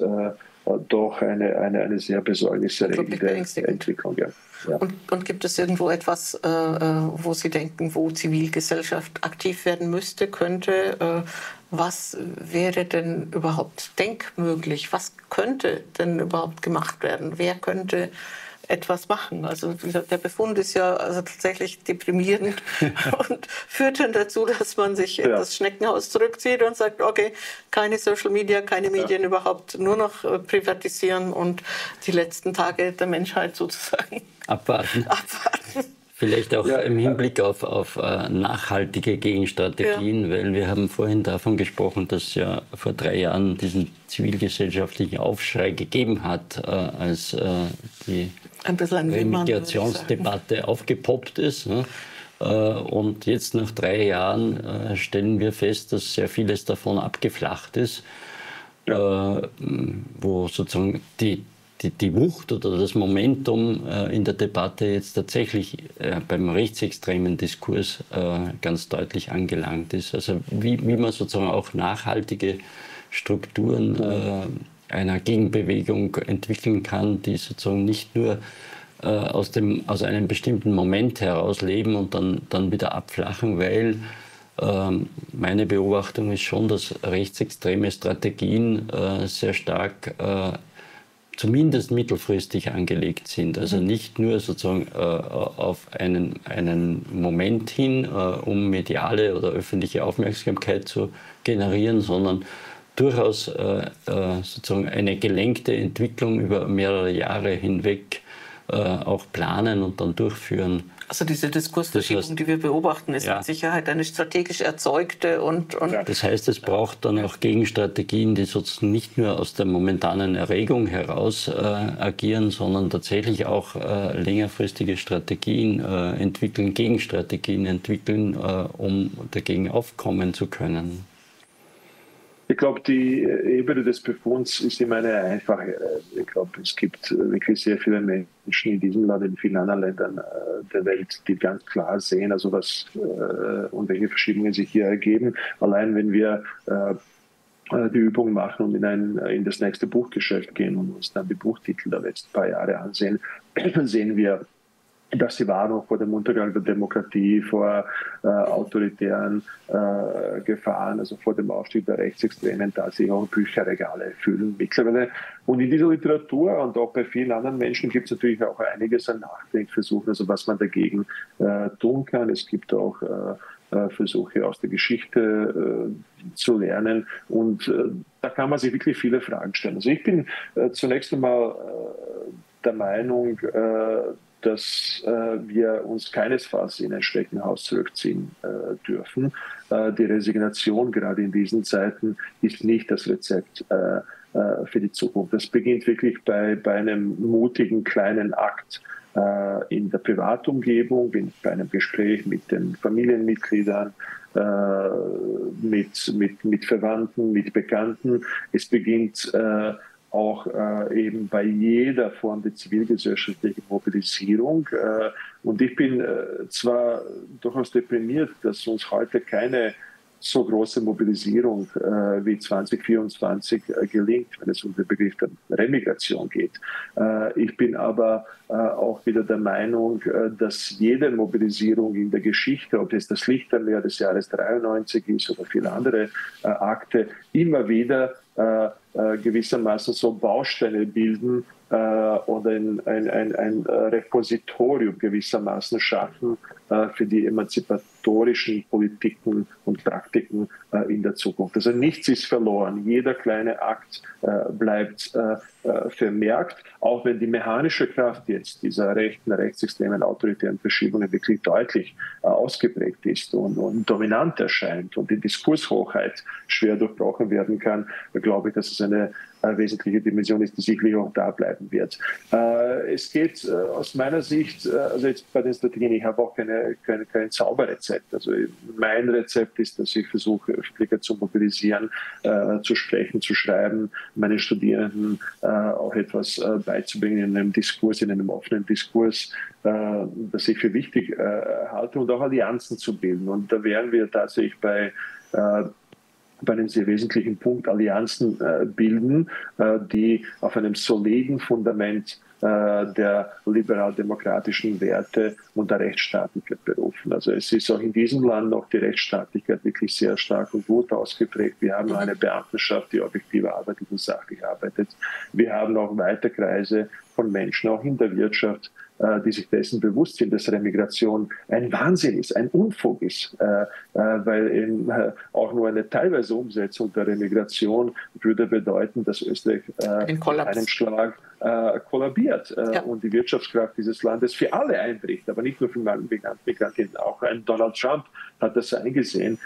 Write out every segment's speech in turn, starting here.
doch eine sehr besorgniserregende Entwicklung. Ja. Ja. Und gibt es irgendwo etwas, wo Sie denken, wo Zivilgesellschaft aktiv werden müsste, könnte? Was wäre denn überhaupt denkmöglich? Was könnte denn überhaupt gemacht werden? Wer könnte etwas machen? Also der Befund ist ja also tatsächlich deprimierend und führt dann dazu, dass man sich in das Schneckenhaus zurückzieht und sagt, okay, keine Social Media, keine Medien überhaupt, nur noch privatisieren und die letzten Tage der Menschheit sozusagen abwarten. Vielleicht auch im Hinblick auf nachhaltige Gegenstrategien, weil wir haben vorhin davon gesprochen, dass ja vor 3 Jahren diesen zivilgesellschaftlichen Aufschrei gegeben hat, als die Migrationsdebatte aufgepoppt ist. Ne? Und jetzt nach 3 Jahren stellen wir fest, dass sehr vieles davon abgeflacht ist, wo sozusagen die Wucht oder das Momentum in der Debatte jetzt tatsächlich beim rechtsextremen Diskurs ganz deutlich angelangt ist. Also wie man sozusagen auch nachhaltige Strukturen einer Gegenbewegung entwickeln kann, die sozusagen nicht nur aus einem bestimmten Moment heraus leben und dann wieder abflachen, weil meine Beobachtung ist schon, dass rechtsextreme Strategien sehr stark zumindest mittelfristig angelegt sind. Also nicht nur sozusagen auf einen Moment hin, um mediale oder öffentliche Aufmerksamkeit zu generieren, sondern durchaus sozusagen eine gelenkte Entwicklung über mehrere Jahre hinweg auch planen und dann durchführen. Also diese Diskursverschiebung, die wir beobachten, ist mit Sicherheit eine strategisch erzeugte und das heißt, es braucht dann auch Gegenstrategien, die sozusagen nicht nur aus der momentanen Erregung heraus agieren, sondern tatsächlich auch längerfristige Strategien entwickeln, Gegenstrategien entwickeln, um dagegen aufkommen zu können. Ich glaube, die Ebene des Befunds ist immer eine einfache. Ich glaube, es gibt wirklich sehr viele Menschen in diesem Land, in vielen anderen Ländern der Welt, die ganz klar sehen, also was und welche Verschiebungen sich hier ergeben. Allein wenn wir die Übung machen und in das nächste Buchgeschäft gehen und uns dann die Buchtitel der letzten paar Jahre ansehen, sehen wir, dass die Warnung vor dem Untergang der Demokratie, vor autoritären Gefahren, also vor dem Aufstieg der Rechtsextremen, da sich auch Bücherregale füllen mittlerweile. Und in dieser Literatur und auch bei vielen anderen Menschen gibt es natürlich auch einiges an Nachdenkversuchen, also was man dagegen tun kann. Es gibt auch Versuche aus der Geschichte zu lernen und da kann man sich wirklich viele Fragen stellen. Also ich bin zunächst einmal der Meinung, dass wir uns keinesfalls in ein Schneckenhaus zurückziehen dürfen. Die Resignation gerade in diesen Zeiten ist nicht das Rezept für die Zukunft. Das beginnt wirklich bei einem mutigen kleinen Akt in der Privatumgebung, bei einem Gespräch mit den Familienmitgliedern, mit Verwandten, mit Bekannten. Es beginnt auch eben bei jeder Form der zivilgesellschaftlichen Mobilisierung. Und ich bin zwar durchaus deprimiert, dass uns heute keine so große Mobilisierung wie 2024 gelingt, wenn es um den Begriff der Remigration geht. Ich bin aber auch wieder der Meinung, dass jede Mobilisierung in der Geschichte, ob es das Lichtermeer des Jahres 93 ist oder viele andere Akte, immer wieder gewissermaßen so Bausteine bilden oder ein Repositorium gewissermaßen schaffen für die emanzipatorischen Politiken und Praktiken in der Zukunft. Also nichts ist verloren. Jeder kleine Akt bleibt vermerkt, auch wenn die mechanische Kraft jetzt dieser rechtsextremen, autoritären Verschiebungen wirklich deutlich ausgeprägt ist und dominant erscheint und die Diskurshochheit schwer durchbrochen werden kann, glaube ich, dass es eine wesentliche Dimension ist, die sicherlich auch da bleiben wird. Es geht aus meiner Sicht, also jetzt bei den Strategien, ich habe auch kein Zauberrezept. Also mein Rezept ist, dass ich versuche, Öffentlichkeit zu mobilisieren, zu sprechen, zu schreiben, meinen Studierenden auch etwas beizubringen in einem Diskurs, in einem offenen Diskurs, das ich für wichtig halte und auch Allianzen zu bilden. Und da wären wir tatsächlich bei bei einem sehr wesentlichen Punkt Allianzen bilden, die auf einem soliden Fundament der liberal-demokratischen Werte und der Rechtsstaatlichkeit berufen. Also es ist auch in diesem Land noch die Rechtsstaatlichkeit wirklich sehr stark und gut ausgeprägt. Wir haben eine Beamtenschaft, die objektiv arbeitet und sachlich arbeitet. Wir haben auch weite Kreise von Menschen, auch in der Wirtschaft, die sich dessen bewusst sind, dass Remigration ein Wahnsinn ist, ein Unfug ist, weil eben auch nur eine teilweise Umsetzung der Remigration würde bedeuten, dass Österreich in einem Schlag kollabiert und die Wirtschaftskraft dieses Landes für alle einbricht, aber nicht nur für Migrantinnen. Auch ein Donald Trump hat das eingesehen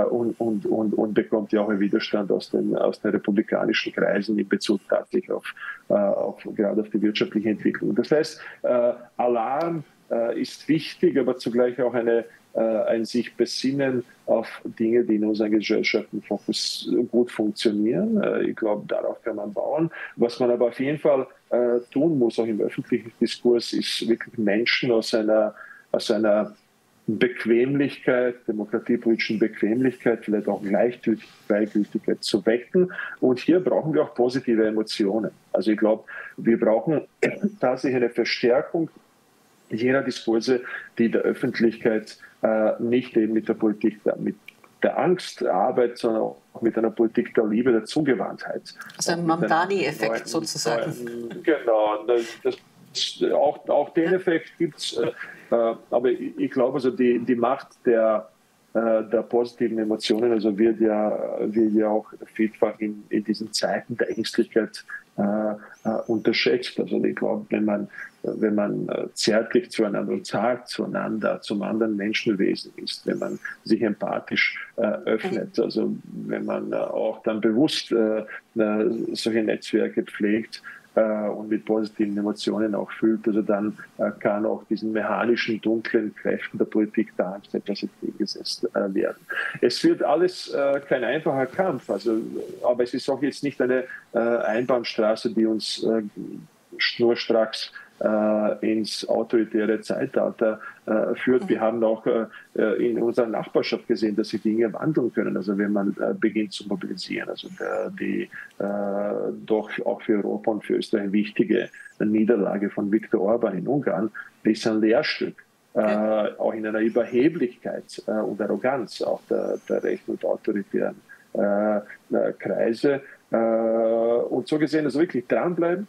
und bekommt ja auch einen Widerstand aus den republikanischen Kreisen in Bezug tatsächlich gerade auf die wirtschaftliche Entwicklung. Das heißt, Alarm ist wichtig, aber zugleich auch ein sich besinnen auf Dinge, die in unseren Gesellschaften gut funktionieren. Ich glaube, darauf kann man bauen. Was man aber auf jeden Fall tun muss, auch im öffentlichen Diskurs, ist wirklich Menschen aus einer Bequemlichkeit, demokratiepolitischen Bequemlichkeit, vielleicht auch Gleichgültigkeit zu wecken. Und hier brauchen wir auch positive Emotionen. Also ich glaube, wir brauchen tatsächlich eine Verstärkung jener Diskurse, die der Öffentlichkeit nicht eben mit der Politik, mit der Angst arbeitet, sondern auch mit einer Politik der Liebe, der Zugewandtheit. Also ein Mamdani-Effekt sozusagen. Genau, auch den Effekt gibt es. Aber ich glaube, also die Macht der positiven Emotionen, also wird ja auch vielfach in diesen Zeiten der Ängstlichkeit unterschätzt. Also ich glaube, wenn man zärtlich zueinander und zart zueinander, zum anderen Menschenwesen ist, wenn man sich empathisch öffnet, also wenn man auch dann bewusst solche Netzwerke pflegt, und mit positiven Emotionen auch fühlt, also dann kann auch diesen mechanischen, dunklen Kräften der Politik der Angst etwas entgegengesetzt werden. Es wird alles kein einfacher Kampf, aber es ist auch jetzt nicht eine Einbahnstraße, die uns schnurstracks ins autoritäre Zeitalter führt. Wir haben auch in unserer Nachbarschaft gesehen, dass sich Dinge wandeln können. Also wenn man beginnt zu mobilisieren. Also die doch auch für Europa und für Österreich wichtige Niederlage von Viktor Orban in Ungarn ist ein Lehrstück. Auch in einer Überheblichkeit und Arroganz auch der rechten und autoritären Kreise. Und so gesehen, also wirklich dranbleiben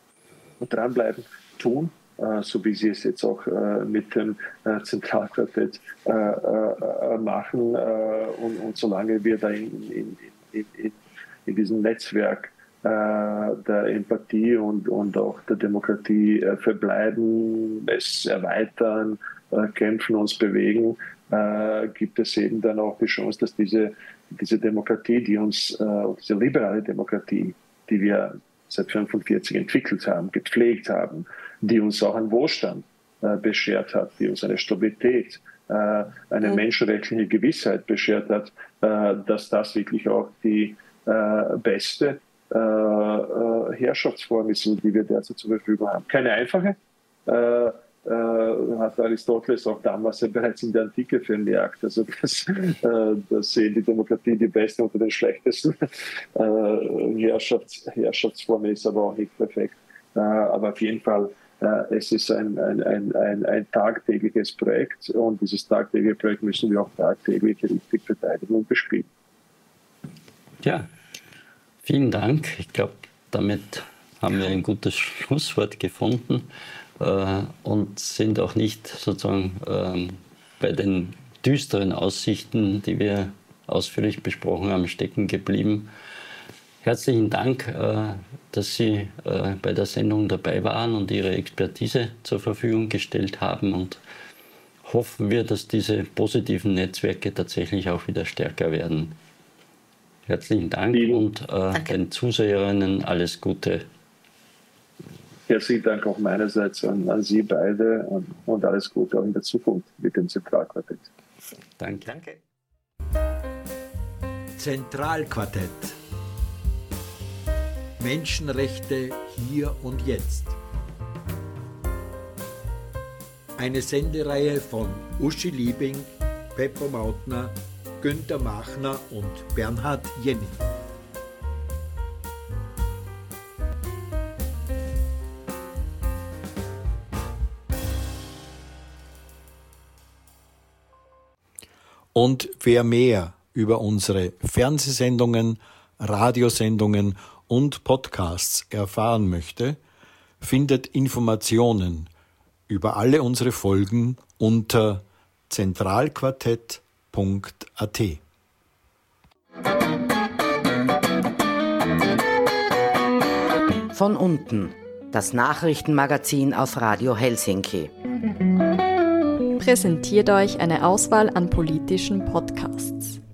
tun, so wie sie es jetzt auch mit dem Zentralquartett machen. Und solange wir da in diesem Netzwerk der Empathie und auch der Demokratie verbleiben, es erweitern, kämpfen, uns bewegen, gibt es eben dann auch die Chance, dass diese Demokratie, diese liberale Demokratie, die wir seit 1945 entwickelt haben, gepflegt haben, die uns auch einen Wohlstand beschert hat, die uns eine Stabilität, eine menschenrechtliche Gewissheit beschert hat, dass das wirklich auch die beste Herrschaftsform ist, die wir derzeit zur Verfügung haben. Keine einfache, hat Aristoteles auch damals bereits in der Antike vermerkt. Also dass die Demokratie die beste unter den schlechtesten Herrschaftsform ist, aber auch nicht perfekt. Aber auf jeden Fall, es ist ein tagtägliches Projekt und dieses tagtägliche Projekt müssen wir auch tagtäglich richtig verteidigen und bespielen. Ja, vielen Dank. Ich glaube, damit haben wir ein gutes Schlusswort gefunden. Und sind auch nicht sozusagen bei den düsteren Aussichten, die wir ausführlich besprochen haben, stecken geblieben. Herzlichen Dank, dass Sie bei der Sendung dabei waren und Ihre Expertise zur Verfügung gestellt haben, und hoffen wir, dass diese positiven Netzwerke tatsächlich auch wieder stärker werden. Herzlichen Dank und den Zuseherinnen alles Gute. Herzlichen Dank auch meinerseits an Sie beide und alles Gute auch in der Zukunft mit dem Zentralquartett. Danke. Zentralquartett. Menschenrechte hier und jetzt. Eine Sendereihe von Uschi Liebing, Beppo Mautner Günther Machner und Bernhard Jenny. Und wer mehr über unsere Fernsehsendungen, Radiosendungen und Podcasts erfahren möchte, findet Informationen über alle unsere Folgen unter zentralquartett.at. Von unten, das Nachrichtenmagazin aus Radio Helsinki. Präsentiert euch eine Auswahl an politischen Podcasts.